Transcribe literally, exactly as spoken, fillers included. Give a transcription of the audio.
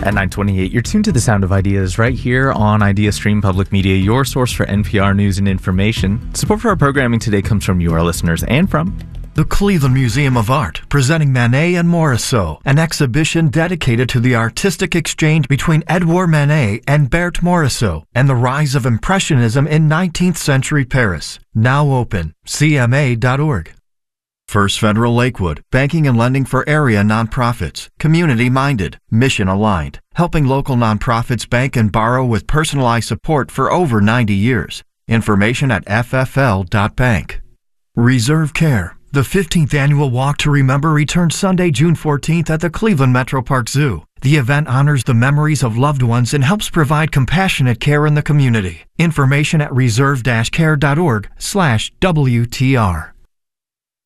At nine twenty-eight, you're tuned to the Sound of Ideas right here on IdeaStream Public Media, your source for N P R news and information. Support for our programming today comes from you, our listeners, and from the Cleveland Museum of Art, presenting Manet and Morisot, an exhibition dedicated to the artistic exchange between Edouard Manet and Berthe Morisot, and the rise of Impressionism in nineteenth century Paris. Now open, C M A dot org. First Federal Lakewood, banking and lending for area nonprofits, community-minded, mission-aligned, helping local nonprofits bank and borrow with personalized support for over ninety years. Information at F F L dot bank. Reserve Care, the fifteenth annual Walk to Remember returns Sunday, June fourteenth at the Cleveland Metro Park Zoo. The event honors the memories of loved ones and helps provide compassionate care in the community. Information at reserve care dot org slash W T R.